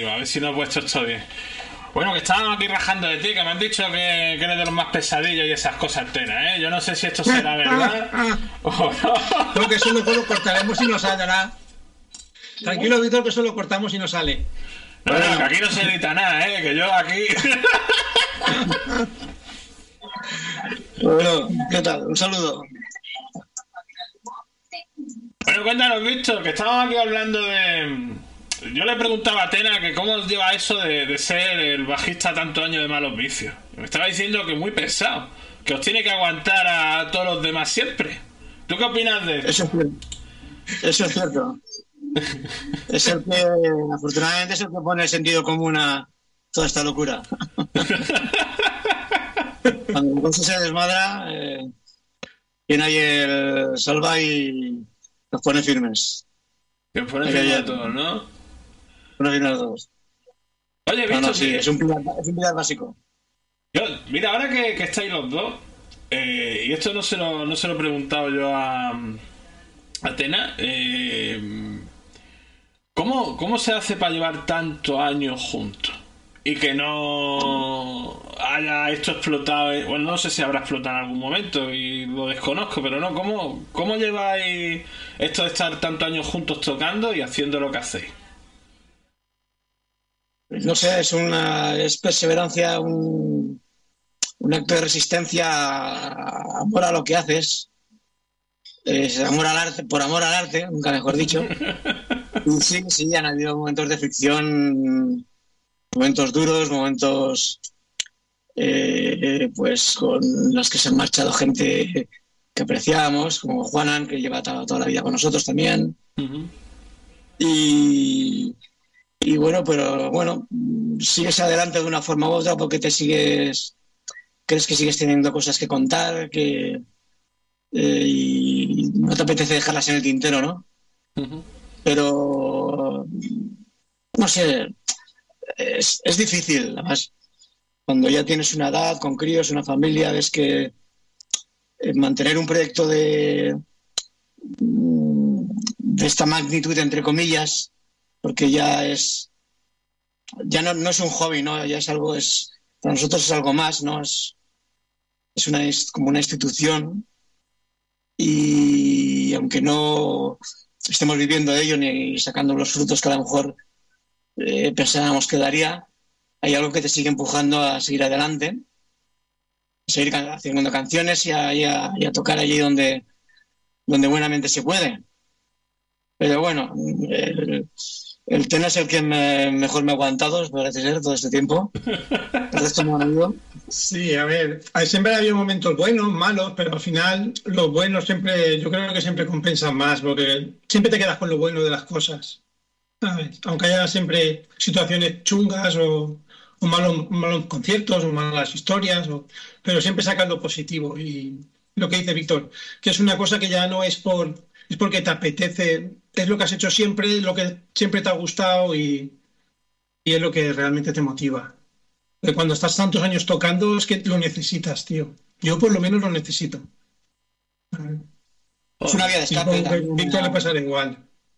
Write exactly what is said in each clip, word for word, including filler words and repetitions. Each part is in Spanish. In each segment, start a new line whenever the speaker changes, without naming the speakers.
arriba, a ver si no he puesto esto bien. Bueno, que estábamos aquí rajando de ti, que me han dicho que, que eres de los más pesadillos y esas cosas, Tena, ¿eh? Yo no sé si esto será verdad o no.
Creo que eso luego lo cortaremos y no saldrá. Tranquilo, Víctor, que eso lo cortamos y no sale.
No, no, que aquí no se edita nada, ¿eh? Que yo aquí...
Bueno, ¿qué tal? Un saludo.
Bueno, cuéntanos, Víctor, que estamos aquí hablando de... Yo le preguntaba a Tena que cómo lleva eso de, de ser el bajista tantos años de Malos Vicios. Me estaba diciendo que muy pesado, que os tiene que aguantar a todos los demás siempre. ¿Tú qué opinas de eso?
Eso es cierto. Eso es cierto. Es el que, afortunadamente, es el que pone el sentido común a toda esta locura. Cuando la cosa se desmadra, eh, viene ahí el salva y nos pone firmes.
Que os pone firmes a todos, ¿no?
Pone firmes a todos.
Oye, Víctor,
no, no, sí, es un pilar, es un pilar básico.
Yo, mira, ahora que, que estáis los dos, eh, y esto no se lo, no se lo he preguntado yo a, a Tena, eh, ¿cómo, ¿cómo se hace para llevar tantos años juntos? Y que no haya esto explotado, bueno, no sé si habrá explotado en algún momento y lo desconozco, pero no, ¿cómo, cómo lleváis esto de estar tantos años juntos tocando y haciendo lo que hacéis?
No sé, es una es perseverancia, un, un acto de resistencia, amor a lo que haces, es amor al arte, por amor al arte, nunca mejor dicho. Y sí, sí, han habido momentos de fricción, momentos duros, momentos eh, pues con los que se han marchado gente que apreciábamos, como Juanan, que lleva toda, toda la vida con nosotros también. Uh-huh. Y, y bueno, pero bueno, sigues adelante de una forma u otra porque te sigues, crees que sigues teniendo cosas que contar, que eh, y no te apetece dejarlas en el tintero, ¿no? Uh-huh. Pero no sé, es, es difícil, además, cuando ya tienes una edad, con críos, una familia, ves que eh, mantener un proyecto de, de esta magnitud, entre comillas, porque ya es ya no, no es un hobby, ¿no? Ya es algo, es para nosotros es algo más, ¿no? Es, es una es como una institución y aunque no estemos viviendo de ello ni sacando los frutos que a lo mejor eh, pensábamos que daría, hay algo que te sigue empujando a seguir adelante, a seguir haciendo canciones y a, y a, y a tocar allí donde, donde buenamente se puede. Pero bueno, el, el Tena es el que me, mejor me ha aguantado, parece ser, todo este tiempo. El resto me han ido.
Sí, a ver, siempre ha habido momentos buenos, malos, pero al final los buenos siempre, yo creo que siempre compensan más, porque siempre te quedas con lo bueno de las cosas, ¿sabes? Aunque haya siempre situaciones chungas o, o malos, malos conciertos o malas historias, o, pero siempre sacas lo positivo. Y lo que dice Víctor, que es una cosa que ya no es por... es porque te apetece, es lo que has hecho siempre, lo que siempre te ha gustado y, y es lo que realmente te motiva. Porque cuando estás tantos años tocando es que lo necesitas, tío. Yo por lo menos lo necesito.
Es una vía de escape.
A Víctor le pasará igual.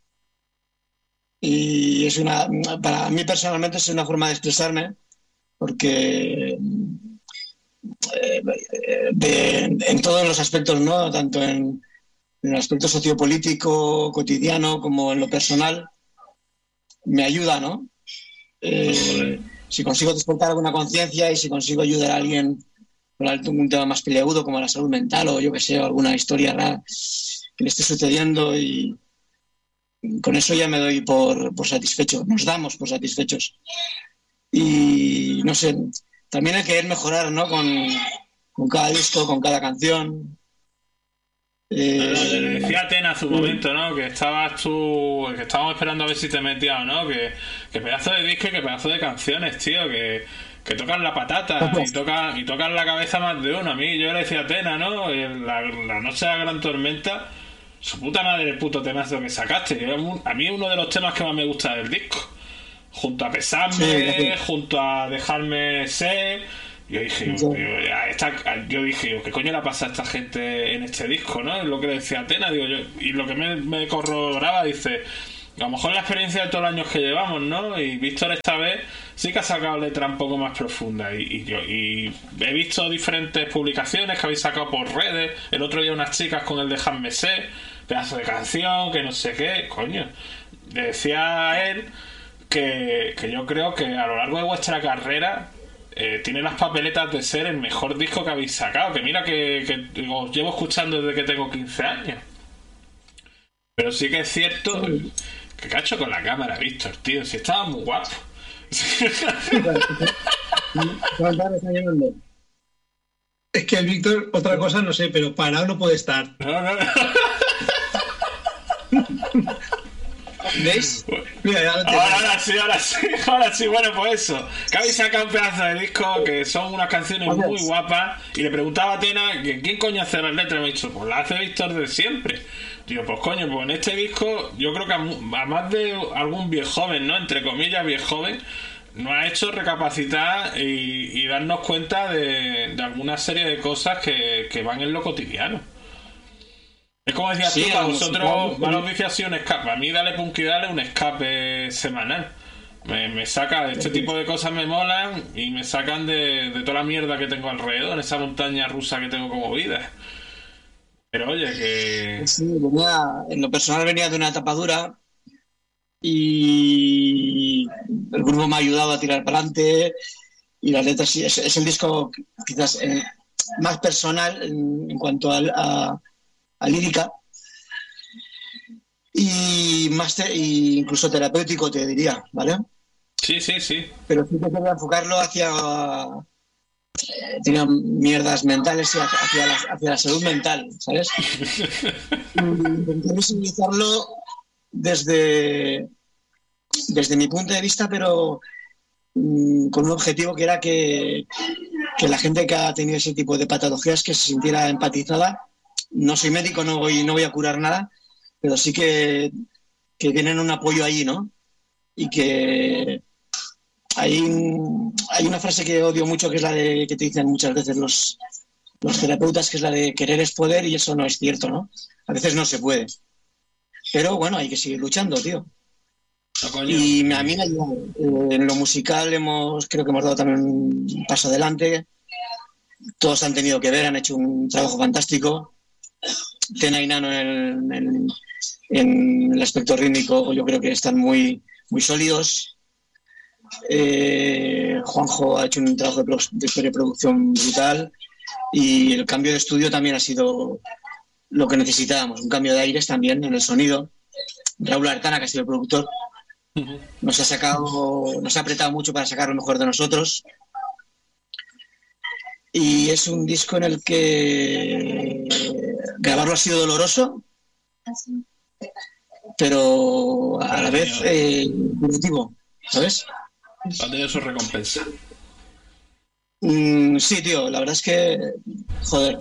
Y es una, para mí personalmente es una forma de expresarme, porque eh, de, en todos los aspectos, ¿no? Tanto en en el aspecto sociopolítico, cotidiano, como en lo personal, me ayuda, ¿no? Eh, si consigo despertar alguna conciencia y si consigo ayudar a alguien con un tema más peliagudo como la salud mental o yo que sé, alguna historia rara que le esté sucediendo, y con eso ya me doy por, por satisfecho, nos damos por satisfechos. Y no sé, también hay que mejorar, ¿no? Con, con cada disco, con cada canción.
Eh, no, no, le decía a Tena hace un momento, ¿no? Que estabas tú, que estábamos esperando a ver si te metías o no, que, que pedazo de disco y que pedazo de canciones, tío, que, que tocan la patata y tocan, y tocan la cabeza más de uno. A mí, yo le decía a Tena, ¿no? La, la noche de la gran tormenta, su puta madre el puto temazo que sacaste. A mí uno de los temas que más me gusta del disco, junto a Pesarme, sí, junto a Dejarme Ser. Yo dije, yo, esta, yo dije, ¿qué coño le pasa a esta gente en este disco, no? Es lo que le decía Atena, digo yo, y lo que me, me corroboraba, dice, a lo mejor la experiencia de todos los años que llevamos, ¿no? Y Víctor esta vez sí que ha sacado letras un poco más profundas. Y, y yo y he visto diferentes publicaciones que habéis sacado por redes. El otro día unas chicas con el Dejadme Ser, pedazo de canción, que no sé qué, coño. Le decía a él que, que yo creo que a lo largo de vuestra carrera eh, tiene las papeletas de ser el mejor disco que habéis sacado. Que mira que, que os llevo escuchando desde que tengo quince años. Pero sí que es cierto... Sí. ¿Qué cacho con la cámara, Víctor, tío? Si estaba muy guapo.
Es que el Víctor, otra cosa no sé, pero parado no puede estar.
No, no, no.
¿Veis? Mira, ya lo
ahora, ahora sí, ahora sí, ahora sí. Bueno, pues eso. Que habéis sacado un pedazo de disco que son unas canciones Adiós. muy guapas. Y le preguntaba a Tena que quién coño hace las letras. Me ha dicho, pues la hace Víctor de siempre. Digo, pues coño, pues en este disco yo creo que a, a más de algún viejo joven, ¿no? Entre comillas, viejo joven, nos ha hecho recapacitar y, y darnos cuenta de, de alguna serie de cosas que, que van en lo cotidiano. Es como decías sí, tú, para vosotros Malos Vicios ha sido un escape. A mí Dale Punk y Dale un escape semanal. Me, me saca, este tipo de cosas me molan y me sacan de, de toda la mierda que tengo alrededor, en esa montaña rusa que tengo como vida. Pero oye, que...
Sí, venía, en lo personal venía de una etapa dura y el grupo me ha ayudado a tirar para adelante y las letras sí, es, es el disco quizás eh, más personal en, en cuanto a, a, a lírica y más te, y incluso terapéutico, te diría, ¿vale?
Sí, sí, sí.
Pero sí que quería enfocarlo hacia... Eh, tenía mierdas mentales hacia la, hacia la salud mental, ¿sabes? Intenté visibilizarlo desde, desde mi punto de vista, pero mmm, con un objetivo que era que, que la gente que ha tenido ese tipo de patologías que se sintiera empatizada. No soy médico, no voy, no voy a curar nada, pero sí que, que tienen un apoyo ahí, ¿no? Y que Hay, hay una frase que odio mucho, que es la de que te dicen muchas veces los, los terapeutas, que es la de querer es poder, y eso no es cierto, ¿no? A veces no se puede. Pero bueno, hay que seguir luchando, tío.
No,
y a mí me ha ayudado. Eh, en lo musical hemos, creo que hemos dado también un paso adelante. Todos han tenido que ver, han hecho un trabajo fantástico. Tena y Nano en, en, en el aspecto rítmico, yo creo que están muy, muy sólidos. Eh, Juanjo ha hecho un trabajo de, pro, de preproducción brutal y el cambio de estudio también ha sido lo que necesitábamos, un cambio de aires también en el sonido. Raúl Artana, que ha sido el productor, uh-huh. nos ha sacado, nos ha apretado mucho para sacar lo mejor de nosotros y es un disco en el que grabarlo ha sido doloroso, pero a la vez eh, productivo, ¿sabes?
Ha tenido su recompensa.
Mm, sí, tío, la verdad es que, joder,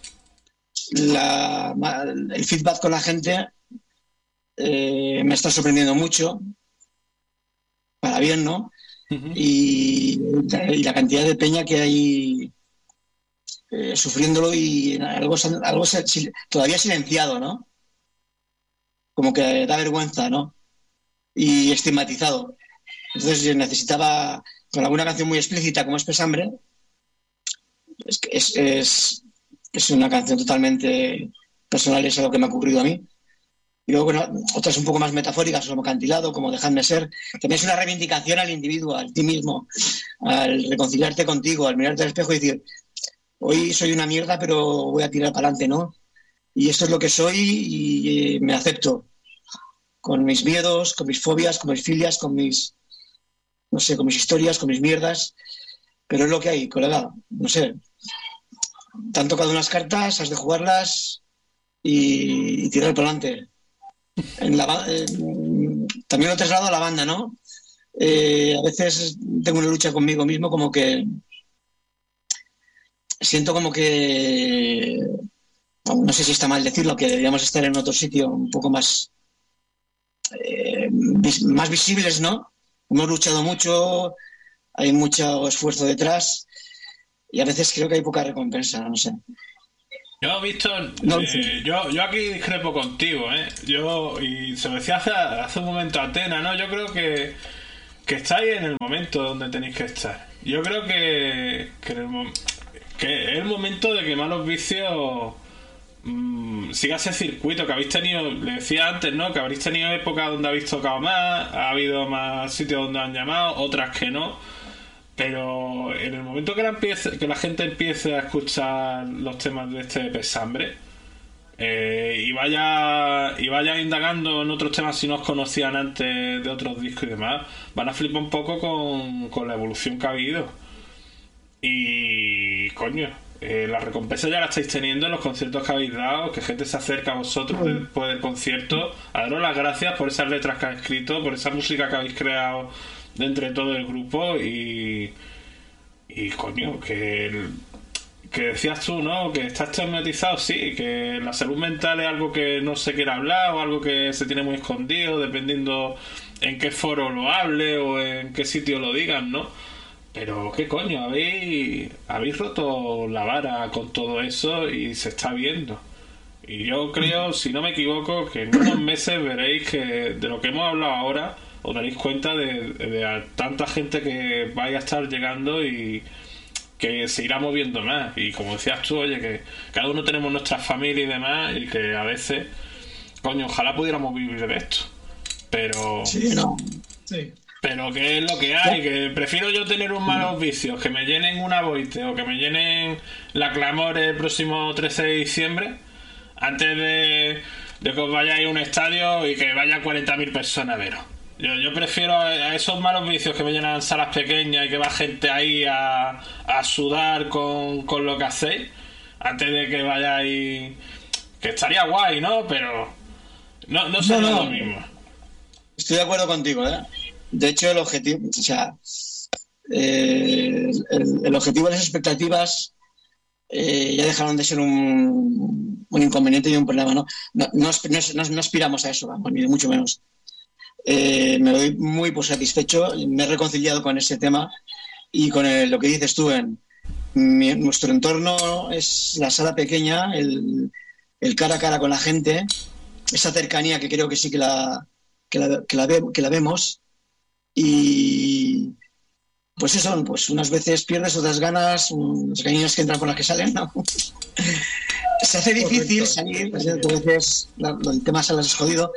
la, el feedback con la gente eh, me está sorprendiendo mucho, para bien, ¿no? Uh-huh. Y, y la cantidad de peña que hay eh, sufriéndolo y algo, algo todavía silenciado, ¿no? Como que da vergüenza, ¿no? Y estigmatizado. Entonces necesitaba, con alguna canción muy explícita como es Pesambre, es, es, es, es una canción totalmente personal, es algo que me ha ocurrido a mí. Y luego, bueno, otras un poco más metafóricas, como Cantilado, como Dejadme Ser. También es una reivindicación al individuo, al ti mismo, al reconciliarte contigo, al mirarte al espejo y decir, hoy soy una mierda, pero voy a tirar para adelante, ¿no? Y esto es lo que soy y eh, me acepto. Con mis miedos, con mis fobias, con mis filias, con mis... no sé, con mis historias, con mis mierdas, pero es lo que hay, colega, no sé. Te han tocado unas cartas, has de jugarlas y, y tirar para adelante. En la, eh, también lo traslado a la banda, ¿no? Eh, a veces tengo una lucha conmigo mismo, como que siento como que, no sé si está mal decirlo, que deberíamos estar en otro sitio un poco más, eh, vis, más visibles, ¿no? Hemos luchado mucho, hay mucho esfuerzo detrás y a veces creo que hay poca recompensa, no sé.
Yo, Víctor,
No,
eh,
sí.
yo, yo aquí discrepo contigo, ¿eh? Yo, y se lo decía hace, hace un momento a Atena, ¿no? Yo creo que, que estáis en el momento donde tenéis que estar. Yo creo que, que, en el mo- que es el momento de que Malos Vicios mm, siga ese circuito que habéis tenido, le decía antes, ¿no? Que habréis tenido épocas donde habéis tocado más, ha habido más sitios donde han llamado, otras que no. Pero en el momento que la, empiece, que la gente empiece a escuchar los temas de este Pesambre eh, y vaya y vaya indagando en otros temas si no os conocían antes de otros discos y demás, van a flipar un poco con, con la evolución que ha habido. Y coño, eh, la recompensa ya la estáis teniendo en los conciertos que habéis dado, que gente se acerca a vosotros después del concierto a daros las gracias por esas letras que habéis escrito, por esa música que habéis creado de entre todo el grupo y, y coño, que, el- que decías tú, ¿no? Que estás traumatizado, sí, que la salud mental es algo que no se quiere hablar o algo que se tiene muy escondido, dependiendo en qué foro lo hable o en qué sitio lo digan, ¿no? Pero qué coño, habéis, habéis roto la vara con todo eso y se está viendo. Y yo creo, si no me equivoco, que en unos meses veréis que de lo que hemos hablado ahora os daréis cuenta de, de a tanta gente que vaya a estar llegando y que se irá moviendo más. Y como decías tú, oye, que cada uno tenemos nuestras familias y demás y que a veces, coño, ojalá pudiéramos vivir de esto. Pero...
Sí, no.
Sí.
Pero que es lo que hay, que prefiero yo tener un malos vicios, que me llenen una boite o que me llenen la clamor el próximo trece de diciembre, antes de, de que os vayáis a un estadio y que vayan cuarenta mil personas a veros. Yo, yo prefiero a, a esos malos vicios que me llenan salas pequeñas y que va gente ahí a, a sudar con, con lo que hacéis, antes de que vayáis... Que estaría guay, ¿no? Pero no, no
No,
sería
no.
lo mismo.
Estoy de acuerdo contigo, ¿eh? De hecho, el objetivo, o sea, eh, el, el objetivo de las expectativas eh, ya dejaron de ser un, un inconveniente y un problema, ¿no? No, no, asp- no as- no- no aspiramos a eso, vamos, ni de mucho menos. Eh, me doy muy por satisfecho, me he reconciliado con ese tema y con el- lo que dices tú, en mi- nuestro entorno es la sala pequeña, el, el cara a cara con la gente, esa cercanía que creo que sí que la, que la, que la, ve- que la vemos. Y pues eso, pues unas veces pierdes, otras ganas, mm, las gallinas que entran por las que salen, ¿no? Se hace difícil
Correcto.
salir, pues, a veces la- el tema salas es jodido,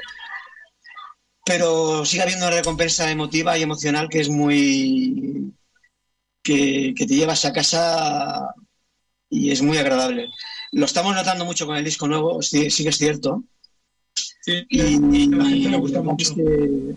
pero sigue habiendo una recompensa emotiva y emocional que es muy... que, que te llevas a casa y es muy agradable. Lo estamos notando mucho con el disco nuevo, sí, sí que es cierto.
Sí,
Y,
a la gente le gusta
la verdad es
mucho.
que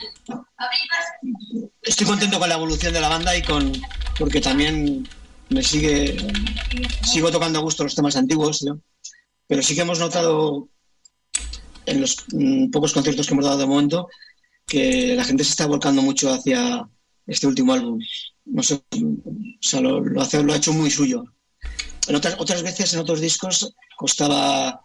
estoy contento con la evolución de la banda y con porque también me sigue sigo tocando a gusto los temas antiguos, ¿no? Pero sí que hemos notado en los mm, pocos conciertos que hemos dado de momento que la gente se está volcando mucho hacia este último álbum. No sé, o sea, lo, lo, hace, lo ha hecho muy suyo. En otras, otras veces, en otros discos, costaba,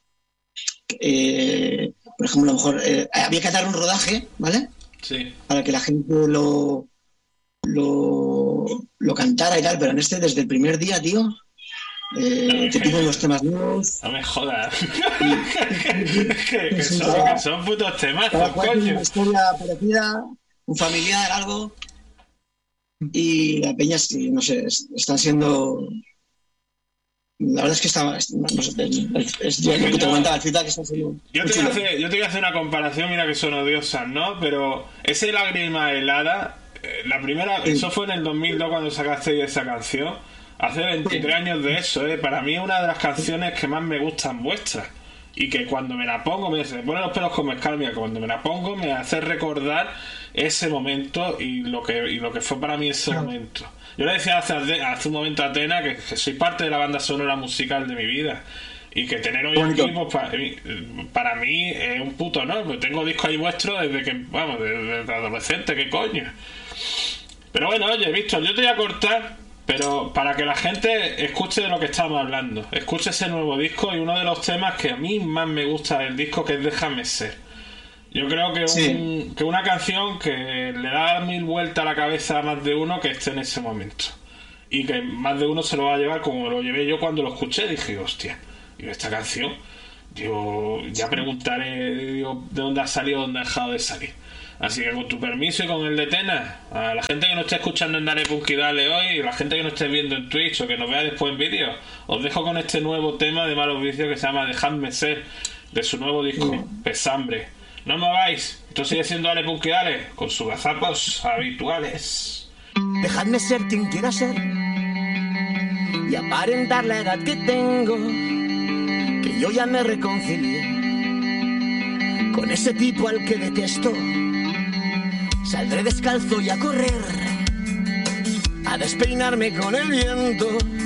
eh, por ejemplo, a lo mejor eh, había que dar un rodaje, ¿vale?
Sí.
Para que la gente lo, lo, lo cantara y tal, pero en este, desde el primer día, tío, eh, te piden los temas nuevos.
No me jodas. que, que, son, que son putos temazos,
Cada cual tiene
coño.
una historia parecida, un familiar, algo. Y la peña, no sé, están siendo... La verdad es que está... Es, no sé, es, es, yo lo que te comentaba, el feedback está siendo...
Yo te, voy a hacer, yo te voy a hacer una comparación, mira que son odiosas, ¿no? Pero ese Lágrima Helada, eh, la primera, sí. Eso fue en el dos mil dos cuando sacaste esa canción. Hace veintitrés sí. años de eso, ¿eh? Para mí es una de las canciones que más me gustan vuestras. Y que cuando me la pongo, me, se me ponen los pelos como escalmia, cuando me la pongo me hace recordar ese momento y lo que, y lo que fue para mí ese no. momento. Yo le decía hace, hace un momento a Atena que, que soy parte de la banda sonora musical de mi vida. Y que tener hoy aquí, pues, para, para mí es un puto honor. Pues tengo discos ahí vuestros desde que, vamos, desde, desde adolescente, ¿qué coño? Pero bueno, oye, Víctor, yo te voy a cortar, pero para que la gente escuche de lo que estamos hablando. Escuche ese nuevo disco y uno de los temas que a mí más me gusta del disco, que es Déjame Ser. Yo creo que,
sí.
un, que una canción que le da mil vueltas a la cabeza a más de uno que esté en ese momento. y que más de uno se lo va a llevar como lo llevé yo cuando lo escuché. Dije, hostia, y esta canción, yo ya preguntaré, digo, de dónde ha salido, dónde ha dejado de salir. Así que con tu permiso y con el de Tena, a la gente que nos esté escuchando en Dale Punk y Dale hoy, y la gente que nos esté viendo en Twitch o que nos vea después en vídeo, os dejo con este nuevo tema de Malos Vicios que se llama Dejadme Ser, de su nuevo disco, mm. Pesambre. No me vais, esto sigue siendo Dale Punk y Dale, con sus gazapos habituales.
Dejadme ser quien quiera ser y aparentar la edad que tengo, que yo ya me reconcilié con ese tipo al que detesto. Saldré descalzo y a correr, a despeinarme con el viento.